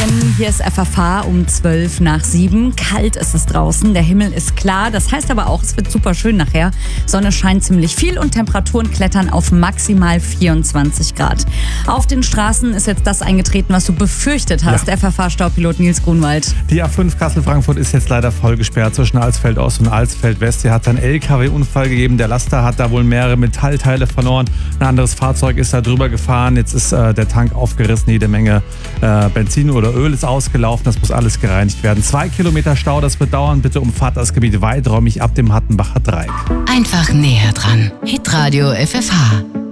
Morgen, hier ist FFH um 7:12. Kalt ist es draußen, der Himmel ist klar. Das heißt aber auch, es wird super schön nachher. Sonne scheint ziemlich viel und Temperaturen klettern auf maximal 24 Grad. Auf den Straßen ist jetzt das eingetreten, was du befürchtet hast, FFH-Staupilot Nils Grunwald. Die A5 Kassel-Frankfurt ist jetzt leider voll gesperrt zwischen Alsfeld-Ost und Alsfeld-West. Hier hat einen LKW-Unfall gegeben. Der Laster hat da wohl mehrere Metallteile verloren. Ein anderes Fahrzeug ist da drüber gefahren. Jetzt ist der Tank aufgerissen. Jede Menge Benzin oder Öl ist ausgelaufen. Das muss alles gereinigt werden. 2 Kilometer Stau, das wird dauern. Bitte umfahrt das Gebiet weiträumig ab dem Hattenbacher Dreieck. Einfach näher dran. Hitradio FFH.